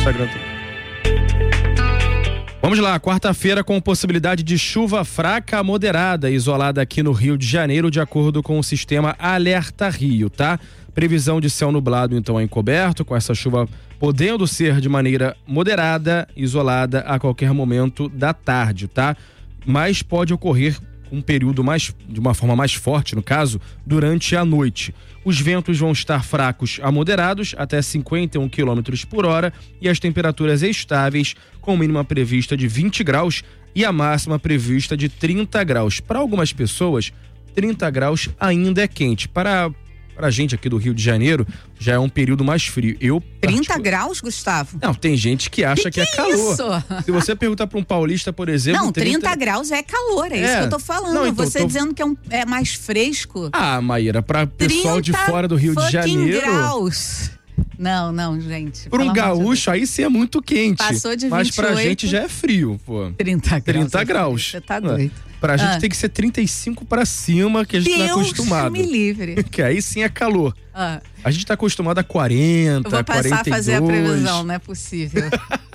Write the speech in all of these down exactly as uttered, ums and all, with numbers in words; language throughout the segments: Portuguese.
Instagram também. Vamos lá, quarta-feira com possibilidade de chuva fraca a moderada, isolada aqui no Rio de Janeiro, de acordo com o sistema Alerta Rio, tá? Previsão de céu nublado, então, encoberto, com essa chuva podendo ser de maneira moderada, isolada a qualquer momento da tarde, tá? Mas pode ocorrer um período mais, de uma forma mais forte, no caso, durante a noite. Os ventos vão estar fracos a moderados, até cinquenta e um quilômetros por hora, e as temperaturas estáveis, com mínima prevista de vinte graus e a máxima prevista de trinta graus. Para algumas pessoas, trinta graus ainda é quente. Para a gente aqui do Rio de Janeiro, já é um período mais frio. Eu, trinta particular... graus, Gustavo? Não, tem gente que acha que, que, que é calor. Isso? Se você perguntar para um paulista, por exemplo... Não, trinta, trinta graus é calor, é, é isso que eu tô falando. Não, então, você tô... dizendo que é, um, é mais fresco. Ah, Maíra, para pessoal de fora do Rio de Janeiro... graus. Não, não, gente. Por um gaúcho, aí sim é muito quente. Passou de vinte e oito. Mas pra gente já é frio, pô. trinta graus. trinta graus. Você tá doido. Pra gente ah. tem que ser trinta e cinco pra cima, que a gente Deus não é acostumado. me livre. Que aí sim é calor. Ah. A gente tá acostumado a quarenta, Eu vou passar quarenta e dois. a fazer a previsão, não é possível.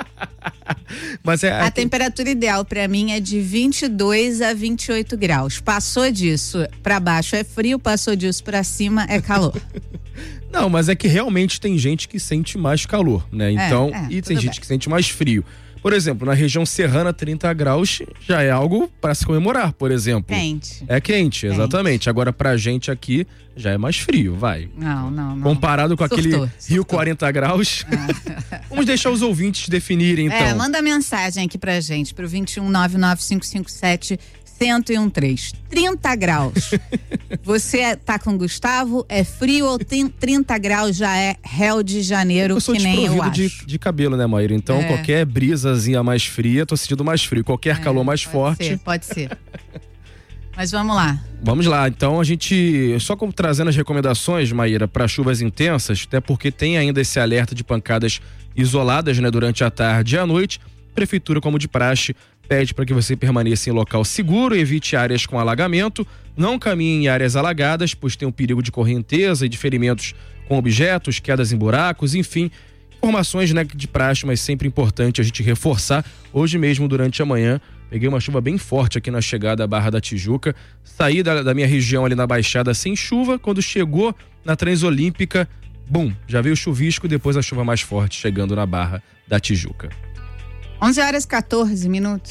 Mas é, a é... temperatura ideal pra mim é de vinte e dois a vinte e oito graus. Passou disso pra baixo é frio, passou disso pra cima é calor. Não, mas é que realmente tem gente que sente mais calor, né? Então, é, é, e tem gente bem. que sente mais frio. Por exemplo, na região serrana, trinta graus já é algo para se comemorar, por exemplo. Quente. É quente, exatamente. Quente. Agora, pra gente aqui, já é mais frio, vai. Não, não, não. Comparado com surtou, aquele surtou. Rio quarenta graus. Ah. Vamos deixar os ouvintes definirem, então. É, manda mensagem aqui pra gente, pro vinte e um, nove nove cinco cinco sete, um um três. trinta graus. Você tá com o Gustavo, é frio ou tem trinta graus já é Rio de Janeiro, eu sou que nem eu acho. de, de cabelo, né, Maíra? Então, é. qualquer brisazinha mais fria, tô sentindo mais frio. Qualquer é, calor mais pode forte. Ser, pode ser. Mas vamos lá. Vamos lá, então a gente, só como trazendo as recomendações, Maíra, para chuvas intensas, até porque tem ainda esse alerta de pancadas isoladas, né, durante a tarde e a noite. Prefeitura, como de praxe, pede para que você permaneça em local seguro, evite áreas com alagamento, não caminhe em áreas alagadas, pois tem o perigo de correnteza e de ferimentos com objetos, quedas em buracos, enfim, informações, né, de praxe, mas sempre importante a gente reforçar. Hoje mesmo, durante a manhã, peguei uma chuva bem forte aqui na chegada à Barra da Tijuca, saí da, da minha região ali na Baixada sem chuva, quando chegou na Transolímpica, bum, já veio o chuvisco e depois a chuva mais forte chegando na Barra da Tijuca. onze horas e quatorze minutos.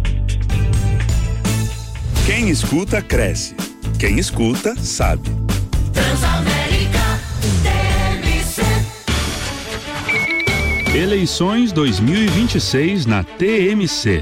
Quem escuta, cresce. Quem escuta, sabe. Transamérica T M C. Eleições dois mil e vinte e seis na T M C.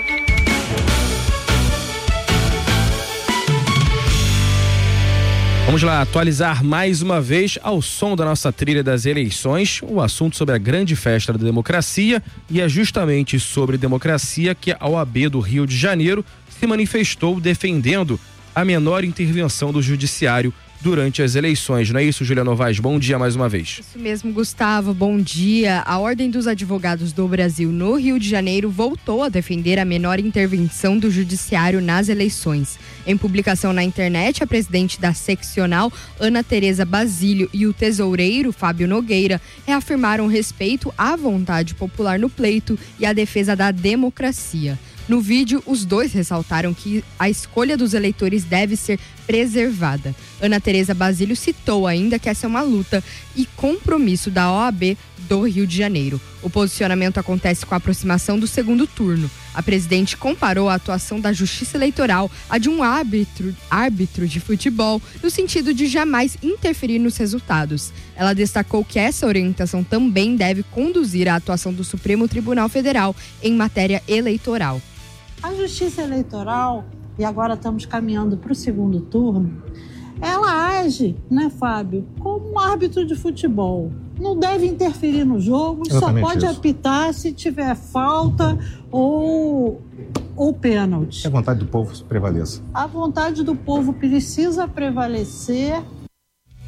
Vamos lá, atualizar mais uma vez ao som da nossa trilha das eleições, o assunto sobre a grande festa da democracia, e é justamente sobre democracia que a O A B do Rio de Janeiro se manifestou defendendo a menor intervenção do judiciário durante as eleições. Não é isso, Júlia Novaes? Bom dia mais uma vez. Isso mesmo, Gustavo. Bom dia. A Ordem dos Advogados do Brasil no Rio de Janeiro voltou a defender a menor intervenção do judiciário nas eleições. Em publicação na internet, a presidente da seccional, Ana Tereza Basílio, e o tesoureiro, Fábio Nogueira, reafirmaram respeito à vontade popular no pleito e à defesa da democracia. No vídeo, os dois ressaltaram que a escolha dos eleitores deve ser preservada. Ana Tereza Basílio citou ainda que essa é uma luta e compromisso da O A B do Rio de Janeiro. O posicionamento acontece com a aproximação do segundo turno. A presidente comparou a atuação da Justiça Eleitoral à de um árbitro, árbitro de futebol, no sentido de jamais interferir nos resultados. Ela destacou que essa orientação também deve conduzir à atuação do Supremo Tribunal Federal em matéria eleitoral. A Justiça Eleitoral, e agora estamos caminhando para o segundo turno, ela age, né, Fábio, como um árbitro de futebol. Não deve interferir no jogo, Exatamente só pode isso. apitar se tiver falta ou, ou pênalti. Que a vontade do povo prevaleça. A vontade do povo precisa prevalecer.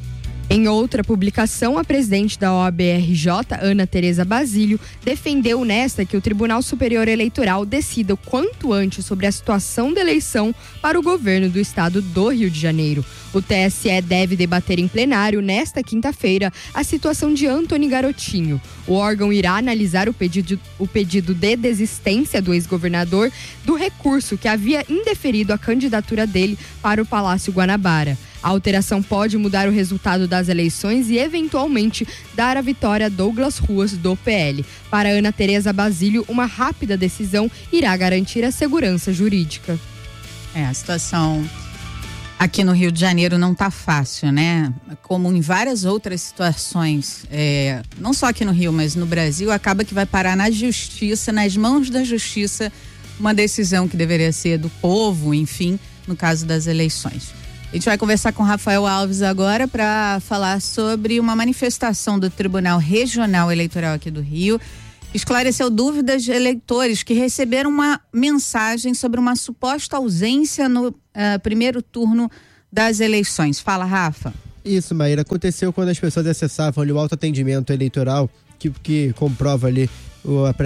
Em outra publicação, a presidente da O A B R J, Ana Tereza Basílio, defendeu nesta que o Tribunal Superior Eleitoral decida o quanto antes sobre a situação da eleição para o governo do estado do Rio de Janeiro. O T S E deve debater em plenário nesta quinta-feira a situação de Antony Garotinho. O órgão irá analisar o pedido, o pedido de desistência do ex-governador do recurso que havia indeferido a candidatura dele para o Palácio Guanabara. A alteração pode mudar o resultado das eleições e, eventualmente, dar a vitória a Douglas Ruas, do P L. Para Ana Tereza Basílio, uma rápida decisão irá garantir a segurança jurídica. É, a situação aqui no Rio de Janeiro não tá fácil, né? Como em várias outras situações, é, não só aqui no Rio, mas no Brasil, acaba que vai parar na justiça, nas mãos da justiça, uma decisão que deveria ser do povo, enfim, no caso das eleições. A gente vai conversar com Rafael Alves agora para falar sobre uma manifestação do Tribunal Regional Eleitoral aqui do Rio. Esclareceu dúvidas de eleitores que receberam uma mensagem sobre uma suposta ausência no uh, primeiro turno das eleições. Fala, Rafa. Isso, Maíra. Aconteceu quando as pessoas acessavam ali o autoatendimento eleitoral, que, que comprova ali o, a,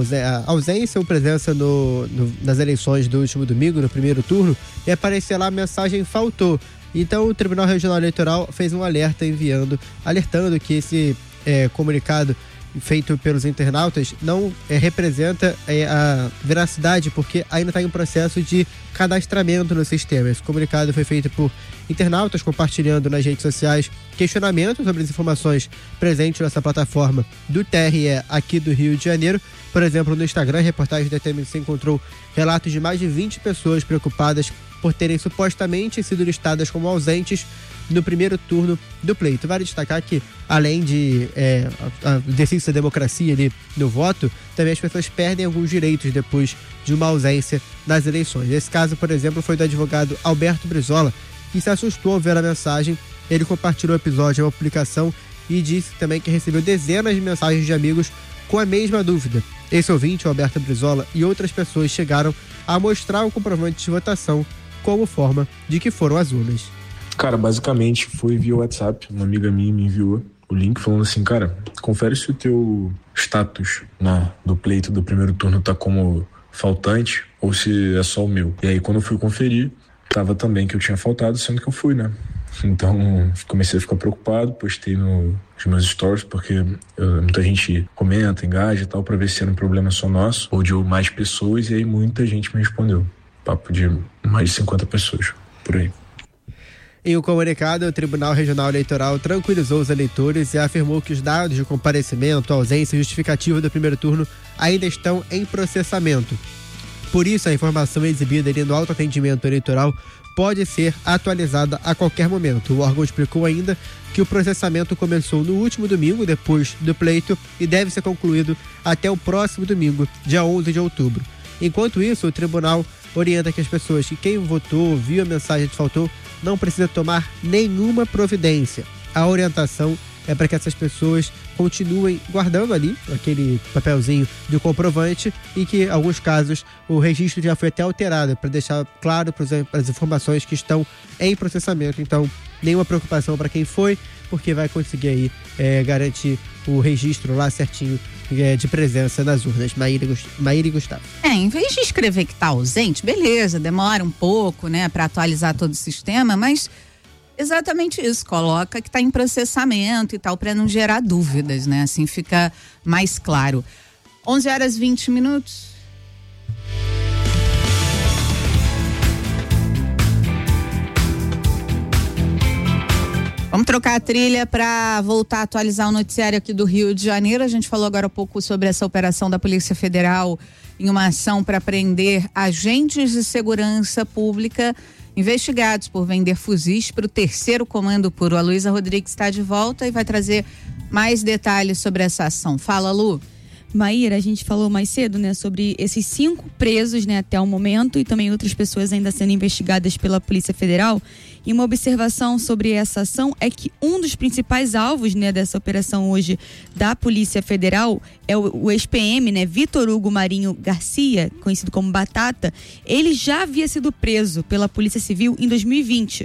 a ausência ou presença no, no, nas eleições do último domingo, no primeiro turno, e aparecia lá a mensagem faltou. Então o Tribunal Regional Eleitoral fez um alerta enviando, alertando que esse é, comunicado feito pelos internautas não é, representa é, a veracidade, porque ainda está em um processo de cadastramento no sistema. Esse comunicado foi feito por internautas compartilhando nas redes sociais questionamentos sobre as informações presentes nessa plataforma do T R E aqui do Rio de Janeiro. Por exemplo, no Instagram, a reportagem da T M C encontrou relatos de mais de vinte pessoas preocupadas por terem supostamente sido listadas como ausentes no primeiro turno do pleito. Vale destacar que, além de é, a, a exercício da democracia ali no voto, também as pessoas perdem alguns direitos depois de uma ausência nas eleições. Esse caso, por exemplo, foi do advogado Alberto Brizola, que se assustou ao ver a mensagem. Ele compartilhou o episódio em uma publicação e disse também que recebeu dezenas de mensagens de amigos com a mesma dúvida. Esse ouvinte, o Alberto Brizola, e outras pessoas chegaram a mostrar o comprovante de votação como forma de que foram as urnas. Cara, basicamente foi via WhatsApp. Uma amiga minha me enviou o link falando assim, cara, confere se o teu status na, do pleito do primeiro turno tá como faltante ou se é só o meu. E aí quando eu fui conferir, tava também que eu tinha faltado, sendo que eu fui, né? Então comecei a ficar preocupado, postei no, nos meus stories, porque eu, muita gente comenta, engaja e tal, pra ver se era um problema só nosso ou de mais pessoas, e aí muita gente me respondeu. Papo de mais de cinquenta pessoas, por aí. Em um comunicado, o Tribunal Regional Eleitoral tranquilizou os eleitores e afirmou que os dados de comparecimento, ausência e justificativa do primeiro turno ainda estão em processamento. Por isso, a informação exibida ali no autoatendimento eleitoral pode ser atualizada a qualquer momento. O órgão explicou ainda que o processamento começou no último domingo, depois do pleito, e deve ser concluído até o próximo domingo, dia onze de outubro. Enquanto isso, o tribunal orienta que as pessoas que quem votou, viu a mensagem que faltou, não precisa tomar nenhuma providência. A orientação é para que essas pessoas continuem guardando ali aquele papelzinho de comprovante e que, em alguns casos, o registro já foi até alterado para deixar claro para as informações que estão em processamento. Então, nenhuma preocupação para quem foi, porque vai conseguir aí é, garantir o registro lá certinho é, de presença nas urnas. Maíra, Maíra e Gustavo. É, em vez de escrever que tá ausente, beleza, demora um pouco, né, para atualizar todo o sistema, mas exatamente isso, coloca que tá em processamento e tal, para não gerar dúvidas, né, assim fica mais claro. onze horas e vinte minutos. Vamos trocar a trilha para voltar a atualizar o noticiário aqui do Rio de Janeiro. A gente falou agora há pouco sobre essa operação da Polícia Federal em uma ação para prender agentes de segurança pública investigados por vender fuzis para o terceiro comando puro. A Luísa Rodrigues está de volta e vai trazer mais detalhes sobre essa ação. Fala, Lu. Maíra, a gente falou mais cedo, né, sobre esses cinco presos, né, até o momento, e também outras pessoas ainda sendo investigadas pela Polícia Federal. E uma observação sobre essa ação é que um dos principais alvos, né, dessa operação hoje da Polícia Federal é o, o ex-P M, né, Vitor Hugo Marinho Garcia, conhecido como Batata. Ele já havia sido preso pela Polícia Civil em dois mil e vinte.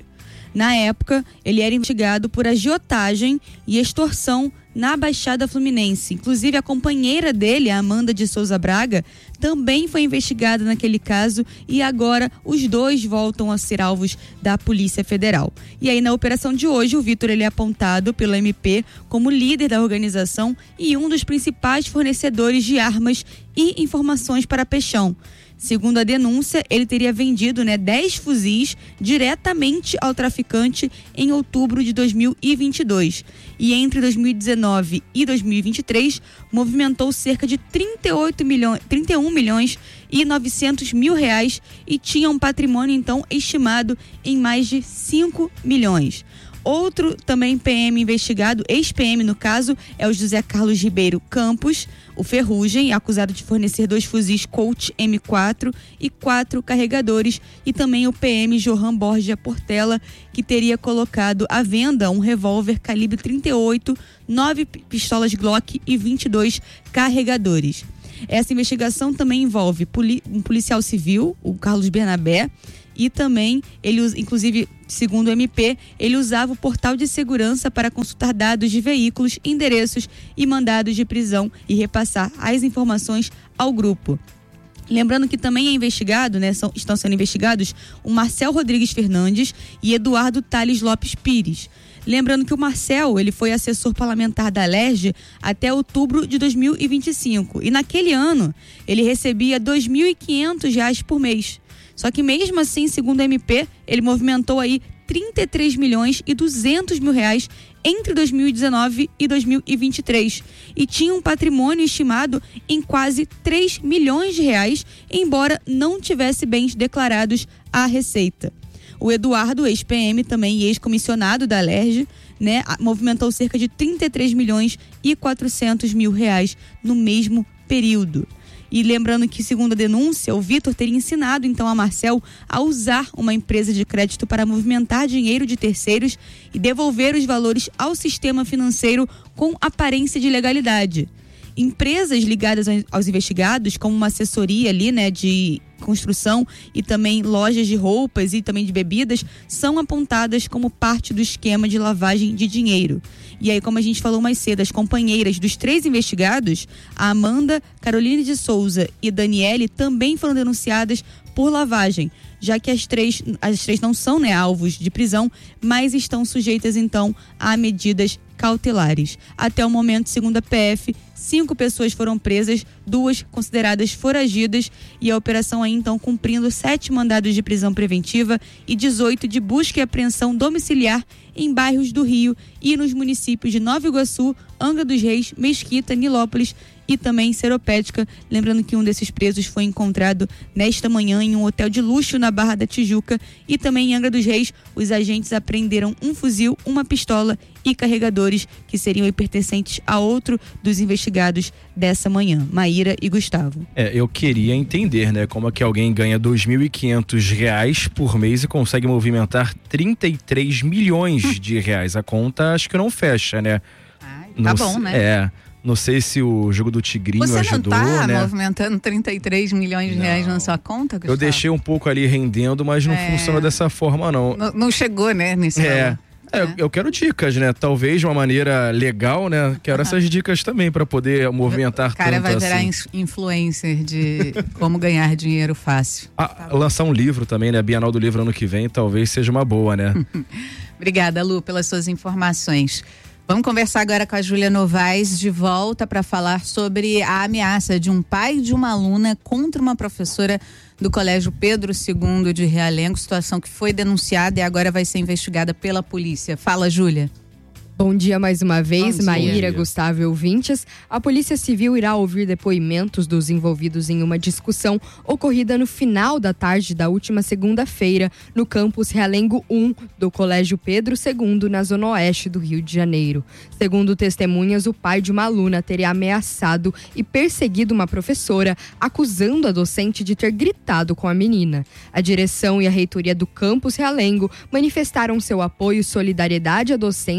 Na época, ele era investigado por agiotagem e extorsão na Baixada Fluminense. Inclusive, a companheira dele, a Amanda de Souza Braga, também foi investigada naquele caso e agora os dois voltam a ser alvos da Polícia Federal. E aí, na operação de hoje, o Vitor ele é apontado pelo M P como líder da organização e um dos principais fornecedores de armas e informações para Peixão. Segundo a denúncia, ele teria vendido né, dez fuzis diretamente ao traficante em outubro de dois mil e vinte e dois. E entre dois mil e dezenove e dois mil e vinte e três, movimentou cerca de trinta e oito milhões, trinta e um milhões e novecentos mil reais e tinha um patrimônio, então, estimado em mais de cinco milhões. Outro também P M investigado, ex-P M no caso, é o José Carlos Ribeiro Campos, o Ferrugem, acusado de fornecer dois fuzis Colt M quatro e quatro carregadores, e também o P M Johan Borgia Portela, que teria colocado à venda um revólver calibre trinta e oito, nove pistolas Glock e vinte e dois carregadores. Essa investigação também envolve poli- um policial civil, o Carlos Bernabé, e também, ele, inclusive, segundo o M P, ele usava o portal de segurança para consultar dados de veículos, endereços e mandados de prisão e repassar as informações ao grupo. Lembrando que também é investigado, né, são, estão sendo investigados o Marcel Rodrigues Fernandes e Eduardo Tales Lopes Pires. Lembrando que o Marcel, ele foi assessor parlamentar da Alerj até outubro de dois mil e vinte e cinco. E naquele ano, ele recebia dois mil e quinhentos reais por mês. Só que mesmo assim, segundo o M P, ele movimentou aí trinta e três milhões e duzentos mil reais entre dois mil e dezenove e dois mil e vinte e três e tinha um patrimônio estimado em quase três milhões de reais, embora não tivesse bens declarados à Receita. O Eduardo, ex-P M também e ex-comissionado da Alerj, né, movimentou cerca de trinta e três milhões e quatrocentos mil reais no mesmo período. E lembrando que, segundo a denúncia, o Vitor teria ensinado então a Marcel a usar uma empresa de crédito para movimentar dinheiro de terceiros e devolver os valores ao sistema financeiro com aparência de legalidade. Empresas ligadas aos investigados, como uma assessoria ali, né, de construção e também lojas de roupas e também de bebidas, são apontadas como parte do esquema de lavagem de dinheiro. E aí, como a gente falou mais cedo, as companheiras dos três investigados, a Amanda, Caroline de Souza e Daniele, também foram denunciadas por lavagem, já que as três, as três não são, né, alvos de prisão, mas estão sujeitas então a medidas cautelares. Até o momento, segundo a P F, cinco pessoas foram presas, duas consideradas foragidas, e a operação aí então cumprindo sete mandados de prisão preventiva e dezoito de busca e apreensão domiciliar em bairros do Rio e nos municípios de Nova Iguaçu, Angra dos Reis, Mesquita, Nilópolis e também Seropédica. Lembrando que um desses presos foi encontrado nesta manhã em um hotel de luxo na Barra da Tijuca, e também em Angra dos Reis os agentes apreenderam um fuzil, uma pistola e carregadores que seriam pertencentes a outro dos investigados dessa manhã, Maíra e Gustavo. É, eu queria entender, né, como é que alguém ganha dois mil e quinhentos reais por mês e consegue movimentar trinta e três milhões de reais. A conta acho que não fecha, né? Ai, não, tá bom, né? É. Não sei se o jogo do Tigrinho Você ajudou, não tá né? movimentando trinta e três milhões de Não. reais na sua conta, Gustavo? Eu deixei um pouco ali rendendo, mas não É. funciona dessa forma, não. Não, não chegou, né, nesse É. valor. É, eu- eu quero dicas, né? Talvez de uma maneira legal, né? Quero essas dicas também para poder movimentar O cara tanto vai virar assim. ins- influencer de como ganhar dinheiro fácil. Ah, lançar um livro também, né? Bienal do Livro ano que vem, talvez seja uma boa, né? Obrigada, Lu, pelas suas informações. Vamos conversar agora com a Júlia Novaes, de volta para falar sobre a ameaça de um pai e de uma aluna contra uma professora do Colégio Pedro segundo de Realengo, situação que foi denunciada e agora vai ser investigada pela polícia. Fala, Júlia. Bom dia mais uma vez, Bom dia. Maíra, Gustavo e ouvintes. A Polícia Civil irá ouvir depoimentos dos envolvidos em uma discussão ocorrida no final da tarde da última segunda-feira no campus Realengo um do Colégio Pedro segundo, na zona oeste do Rio de Janeiro. Segundo testemunhas, o pai de uma aluna teria ameaçado e perseguido uma professora, acusando a docente de ter gritado com a menina. A direção e a reitoria do campus Realengo manifestaram seu apoio e solidariedade à docente e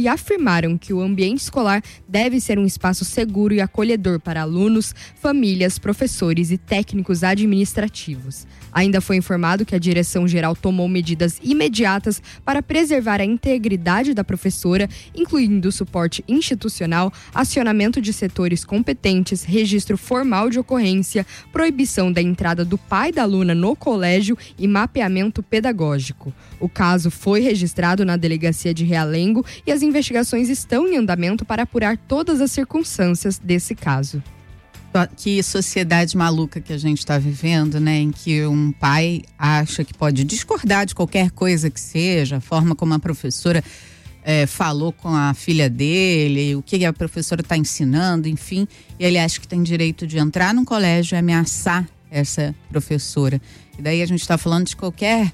e afirmaram que o ambiente escolar deve ser um espaço seguro e acolhedor para alunos, famílias, professores e técnicos administrativos. Ainda foi informado que a direção-geral tomou medidas imediatas para preservar a integridade da professora, incluindo suporte institucional, acionamento de setores competentes, registro formal de ocorrência, proibição da entrada do pai da aluna no colégio e mapeamento pedagógico. O caso foi registrado na delegacia de Realengo e as investigações estão em andamento para apurar todas as circunstâncias desse caso. Que sociedade maluca que a gente está vivendo, né? Em que um pai acha que pode discordar de qualquer coisa que seja, a forma como a professora é, falou com a filha dele, o que a professora está ensinando, enfim. E ele acha que tem direito de entrar num colégio e ameaçar essa professora. E daí a gente está falando de qualquer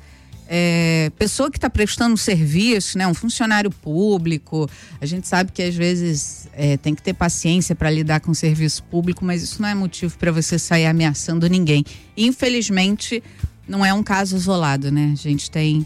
é, pessoa que está prestando serviço, né? Um funcionário público. A gente sabe que às vezes é, tem que ter paciência para lidar com o serviço público, mas isso não é motivo para você sair ameaçando ninguém. Infelizmente, não é um caso isolado, né? A gente tem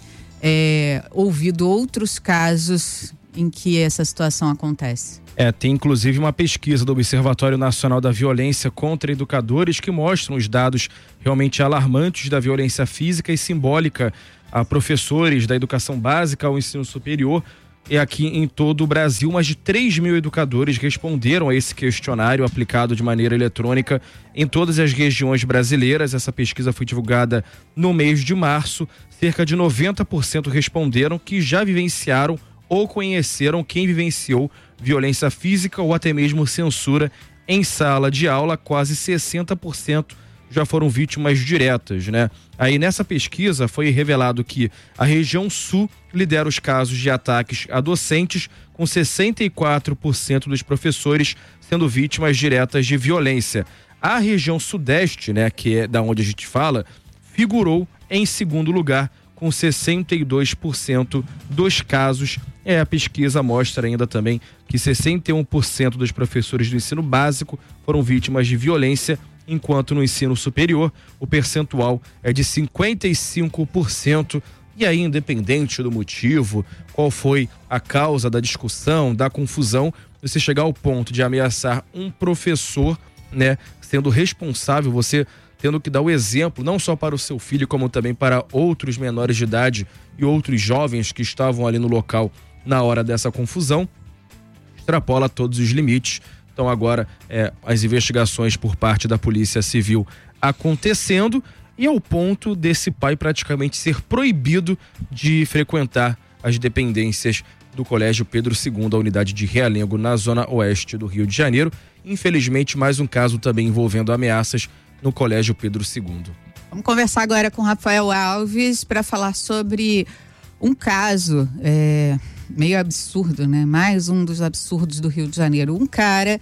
é, ouvido outros casos em que essa situação acontece. É, tem inclusive uma pesquisa do Observatório Nacional da Violência contra Educadores que mostram os dados realmente alarmantes da violência física e simbólica a professores da educação básica ao ensino superior. E aqui em todo o Brasil, mais de três mil educadores responderam a esse questionário aplicado de maneira eletrônica em todas as regiões brasileiras. Essa pesquisa foi divulgada no mês de março. Cerca de noventa por cento responderam que já vivenciaram ou conheceram quem vivenciou violência física ou até mesmo censura em sala de aula. Quase sessenta por cento já foram vítimas diretas, né? Aí nessa pesquisa foi revelado que a região sul lidera os casos de ataques a docentes, com sessenta e quatro por cento dos professores sendo vítimas diretas de violência. A região sudeste, né, que é da onde a gente fala, figurou em segundo lugar, com sessenta e dois por cento dos casos. É, a pesquisa mostra ainda também que sessenta e um por cento dos professores do ensino básico foram vítimas de violência, enquanto no ensino superior o percentual é de cinquenta e cinco por cento. E aí, independente do motivo, qual foi a causa da discussão, da confusão, você chegar ao ponto de ameaçar um professor, né, sendo responsável, você tendo que dar o exemplo, não só para o seu filho, como também para outros menores de idade e outros jovens que estavam ali no local na hora dessa confusão, extrapola todos os limites. Então agora é, as investigações por parte da Polícia Civil acontecendo, e ao ponto desse pai praticamente ser proibido de frequentar as dependências do Colégio Pedro segundo, a unidade de Realengo, na zona oeste do Rio de Janeiro. Infelizmente, mais um caso também envolvendo ameaças no Colégio Pedro segundo. Vamos conversar agora com Rafael Alves para falar sobre um caso é, meio absurdo, né? Mais um dos absurdos do Rio de Janeiro. Um cara,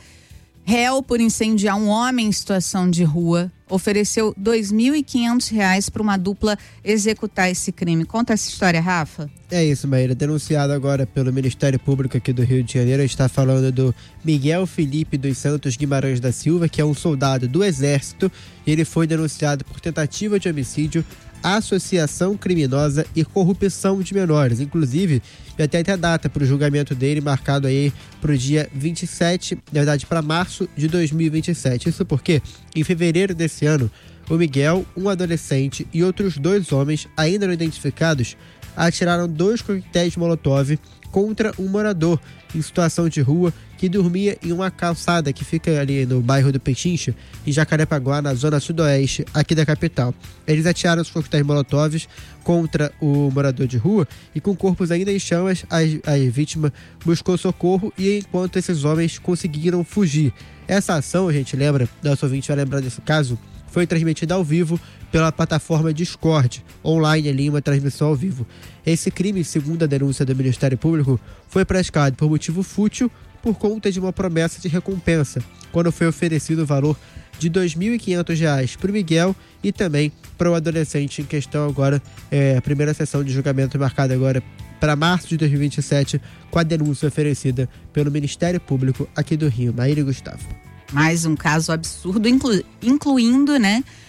réu por incendiar um homem em situação de rua, ofereceu dois mil e quinhentos reais para uma dupla executar esse crime. Conta essa história, Rafa. É isso, Maíra. Denunciado agora pelo Ministério Público aqui do Rio de Janeiro, a gente está falando do Miguel Felipe dos Santos Guimarães da Silva, que é um soldado do Exército, e ele foi denunciado por tentativa de homicídio, associação criminosa e corrupção de menores. Inclusive, já tem até a data para o julgamento dele, marcado aí para o dia vinte e sete, na verdade para março de dois mil e vinte e sete. Isso porque, em fevereiro desse ano, o Miguel, um adolescente e outros dois homens, ainda não identificados, atiraram dois coquetéis Molotov contra um morador em situação de rua que dormia em uma calçada que fica ali no bairro do Pechincha, em Jacarepaguá, na zona sudoeste aqui da capital. Eles atiraram os coquetéis Molotovs contra o morador de rua e, com corpos ainda em chamas, a, a vítima buscou socorro, e enquanto esses homens conseguiram fugir. Essa ação, a gente lembra, nosso ouvinte vai lembrar desse caso, foi transmitida ao vivo pela plataforma Discord, online ali, uma transmissão ao vivo. Esse crime, segundo a denúncia do Ministério Público, foi praticado por motivo fútil por conta de uma promessa de recompensa, quando foi oferecido o valor de dois mil e quinhentos reais para o Miguel e também para o adolescente em questão. Agora, é, a primeira sessão de julgamento marcada agora para março de dois mil e vinte e sete, com a denúncia oferecida pelo Ministério Público aqui do Rio. Maíra e Gustavo. Mais um caso absurdo, inclu, incluindo, né,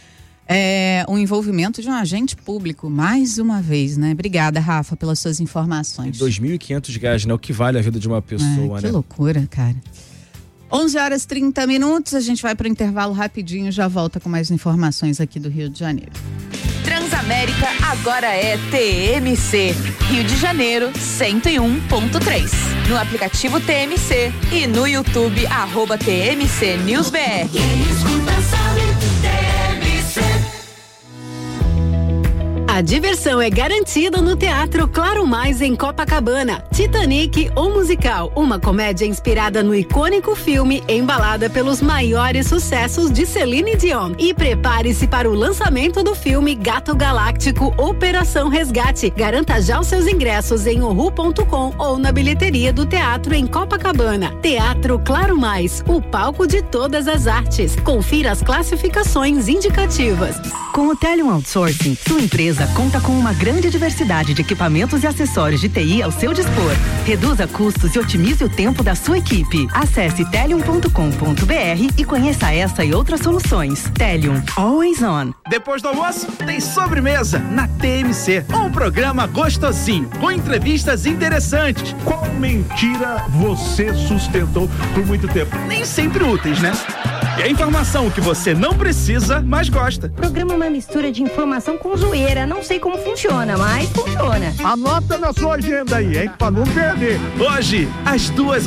É, o envolvimento de um agente público, mais uma vez, né? Obrigada, Rafa, pelas suas informações. dois mil e quinhentos reais, né? O que vale a vida de uma pessoa, é, né? Que loucura, cara. onze horas e trinta minutos, a gente vai para o intervalo rapidinho, já volta com mais informações aqui do Rio de Janeiro. Transamérica agora é T M C, Rio de Janeiro cento e um ponto três. No aplicativo T M C e no YouTube, arroba T M C News B R. Quem escuta sabe, T M C. A diversão é garantida no Teatro Claro Mais em Copacabana. Titanic, o musical, uma comédia inspirada no icônico filme, embalada pelos maiores sucessos de Celine Dion. E prepare-se para o lançamento do filme Gato Galáctico Operação Resgate. Garanta já os seus ingressos em uhu ponto com ou na bilheteria do teatro em Copacabana. Teatro Claro Mais, o palco de todas as artes. Confira as classificações indicativas. Com o Telium Outsourcing, sua empresa conta com uma grande diversidade de equipamentos e acessórios de T I ao seu dispor. Reduza custos e otimize o tempo da sua equipe. Acesse telium ponto com ponto br e conheça essa e outras soluções. Telium, always on. Depois do almoço, tem sobremesa na T M C. Um programa gostosinho, com entrevistas interessantes. Qual mentira você sustentou por muito tempo? Nem sempre úteis, né? E a informação que você não precisa, mas gosta. O programa é uma mistura de informação com zoeira. Não sei como funciona, mas funciona. Anota na sua agenda aí, hein? Pra não perder. Hoje, às duas